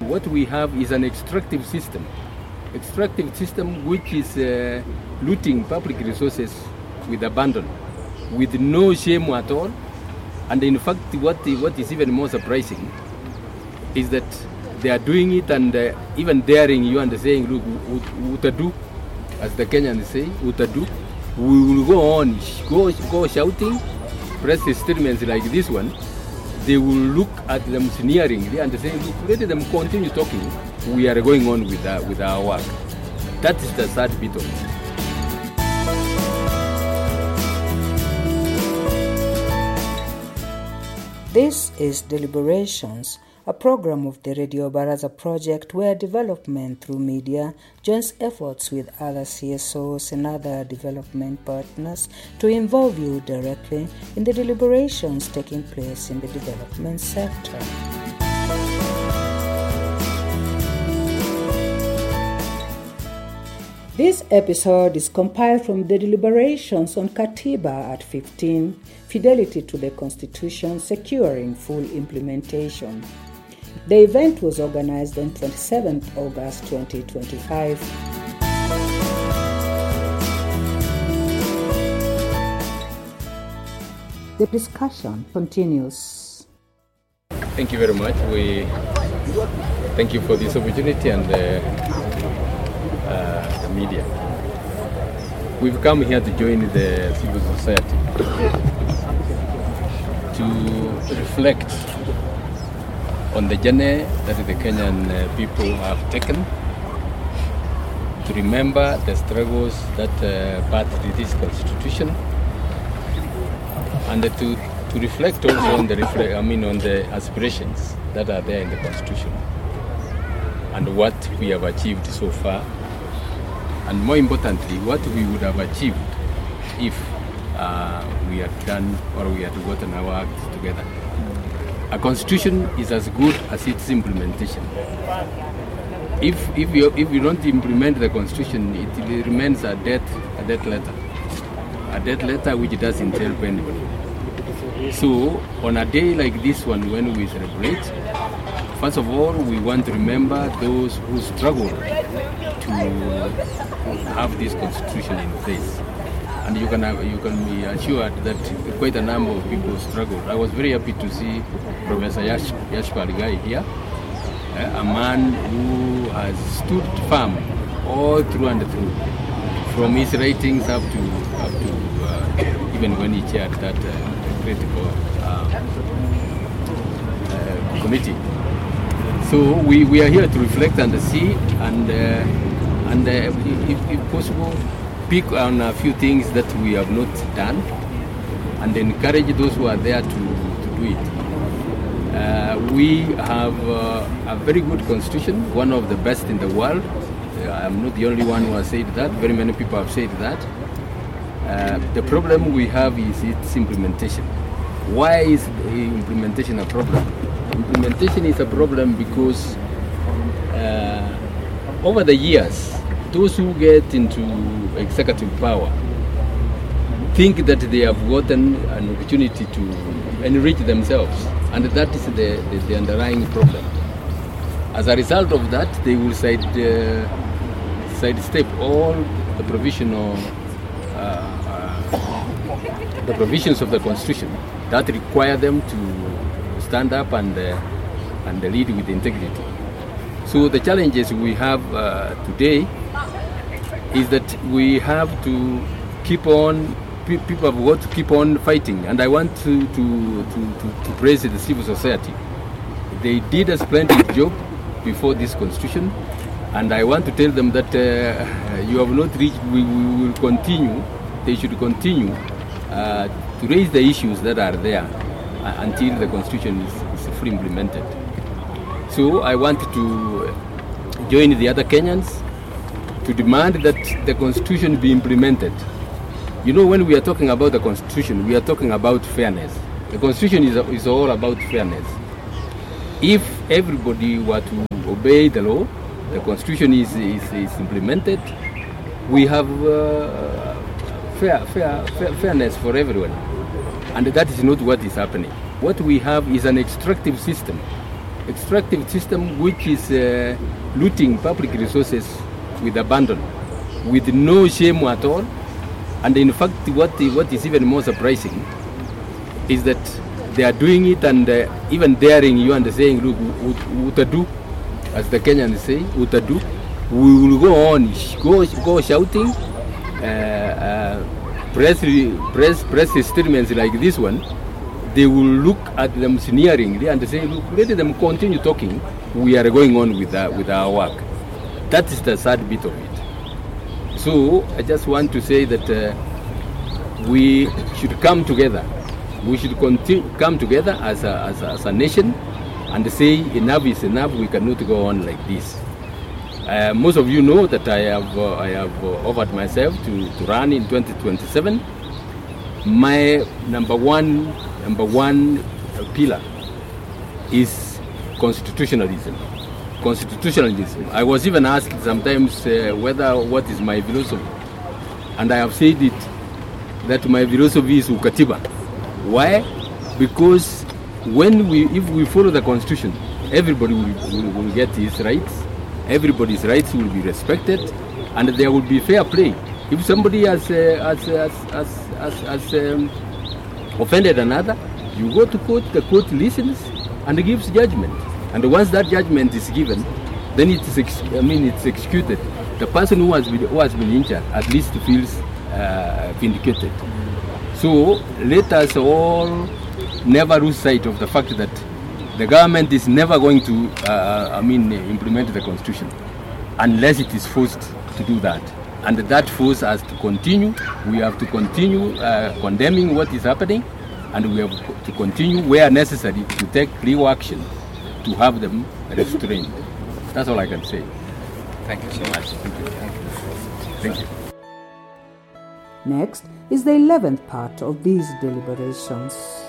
what we have is an extractive system which is looting public resources with abandon, with no shame at all. And in fact, what is even more surprising is that they are doing it and even daring you and saying, look, utadu, as the Kenyans say, utadu. We will go on, go shouting, press statements like this one. They will look at them sneeringly and say, look, let them continue talking. We are going on with our work. That is the sad bit of it. This is Deliberations, a program of the Radio Baraza project where development through media joins efforts with other CSOs and other development partners to involve you directly in the deliberations taking place in the development sector. This episode is compiled from the deliberations on Katiba at 15, Fidelity to the Constitution, Securing Full Implementation. The event was organized on 27th August 2025. The discussion continues. Thank you very much. We thank you for this opportunity and the media. We've come here to join the civil society to reflect on the journey that the Kenyan people have taken, to remember the struggles that birthed this constitution, and to reflect also on the aspirations that are there in the constitution and what we have achieved so far, and more importantly, what we would have achieved if we had done or we had gotten our acts together. A constitution is as good as its implementation. If you don't implement the constitution, it remains a dead letter which doesn't help anybody. So on a day like this one, when we celebrate, first of all, we want to remember those who struggled to have this constitution in place. And you can be assured that quite a number of people struggled. I was very happy to see Professor Yashpal Gai here, a man who has stood firm all through and through, from his writings up to even when he chaired that critical committee. So we are here to reflect and see and if possible, pick on a few things that we have not done and encourage those who are there to do it. We have a very good constitution, one of the best in the world. I'm not the only one who has said that. Very many people have said that. The problem we have is its implementation. Why is implementation a problem? Implementation is a problem because over the years, those who get into executive power think that they have gotten an opportunity to enrich themselves, and that is the underlying problem. As a result of that, they will sidestep all the provisions of the Constitution that require them to stand up and lead with integrity. So the challenges we have today is that we have to keep on, people have got to keep on fighting, and I want to praise the civil society. They did a splendid job before this constitution, and I want to tell them that you have not reached, we will continue, they should continue to raise the issues that are there until the constitution is fully implemented. So I want to join the other Kenyans to demand that the constitution be implemented. You know, when we are talking about the constitution, we are talking about fairness. The constitution is all about fairness. If everybody were to obey the law, the constitution is implemented, we have fairness for everyone. And that is not what is happening. What we have is an extractive system extractive system which is looting public resources with abandon, with no shame at all. And in fact, what is even more surprising is that they are doing it and even daring you and saying, look, utadu, as the Kenyans say, utadu, we will go on, go shouting, press statements like this one. They will look at them sneeringly and say, look, let them continue talking. We are going on with our work. That is the sad bit of it. So I just want to say that we should come together. We should come together as a nation and say enough is enough. We cannot go on like this. Most of you know that I have offered myself to run in 2027. My number one pillar is constitutionalism. I was even asked sometimes what is my philosophy, and I have said it that my philosophy is ukatiba. Why? Because if we follow the constitution, everybody will get his rights. Everybody's rights will be respected, and there will be fair play. If somebody has offended another, you go to court. The court listens and gives judgment. And once that judgment is given, then it's executed. The person who has been injured at least feels vindicated. So let us all never lose sight of the fact that the government is never going to implement the constitution unless it is forced to do that. And that force has to continue. We have to continue condemning what is happening, and we have to continue where necessary to take legal action to have them restrained. That's all I can say. Thank you so much. Thank you. Next is the 11th part of these deliberations.